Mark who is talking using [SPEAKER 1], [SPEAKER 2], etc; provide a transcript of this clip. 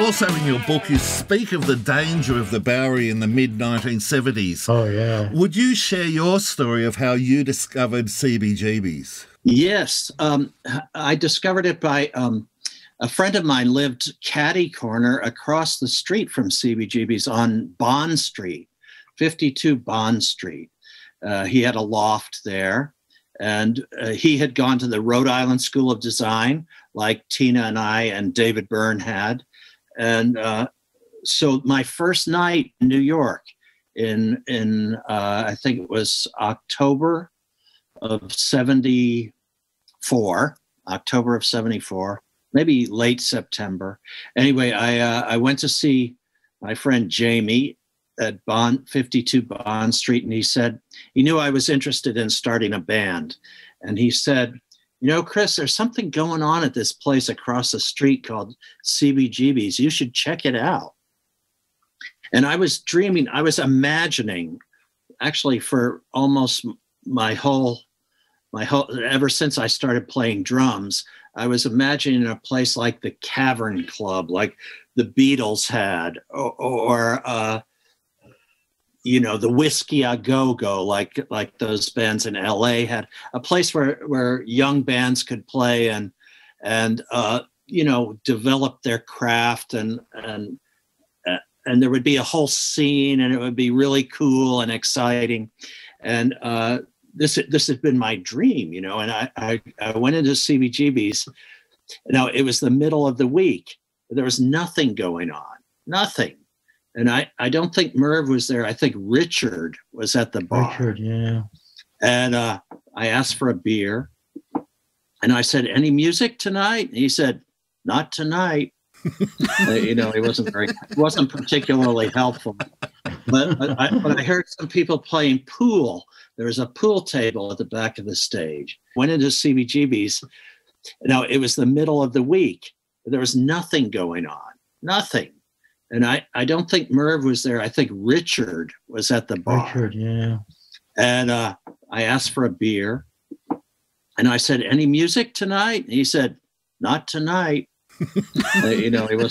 [SPEAKER 1] Also in your book, you speak of the danger of the Bowery in the mid-1970s.
[SPEAKER 2] Oh, yeah.
[SPEAKER 1] Would you share your story of how you discovered CBGBs?
[SPEAKER 3] Yes. I discovered it by a friend of mine lived catty corner across the street from CBGB's on Bond Street, 52 Bond Street. He had a loft there, and he had gone to the Rhode Island School of Design, like Tina and I and David Byrne had. And so my first night in New York in I think it was October of 74, maybe late September. Anyway, I went to see my friend Jamie at 52 Bond Street, and he said, he knew I was interested in starting a band. And he said, you know, Chris, there's something going on at this place across the street called CBGB's. You should check it out. And I was dreaming, I was imagining, actually for almost my whole, ever since I started playing drums, I was imagining a place like the Cavern Club, like the Beatles had, or you know, the Whiskey A Go-Go, like those bands in LA had, a place where young bands could play and you know, develop their craft, and there would be a whole scene, and it would be really cool and exciting. And this had been my dream, you know, and I went into CBGB's. Now, it was the middle of the week. There was nothing going on, nothing. And I don't think Merv was there. I think Richard was at the bar.
[SPEAKER 2] Richard, yeah.
[SPEAKER 3] And I asked for a beer. And I said, any music tonight? And he said, not tonight. You know, it wasn't particularly helpful. But I heard some people playing pool. There was a pool table at the back of the stage. Went into CBGB's. Now, it was the middle of the week. There was nothing going on, nothing. And I don't think Merv was there. I think Richard was at the bar.
[SPEAKER 2] Richard, yeah.
[SPEAKER 3] And I asked for a beer. And I said, any music tonight? And he said, not tonight. You know, he